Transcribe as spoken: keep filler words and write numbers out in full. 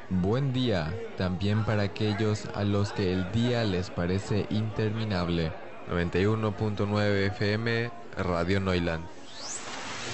Buen día, también para aquellos a los que el día les parece interminable. noventa y uno punto nueve F M, Radio Noiland.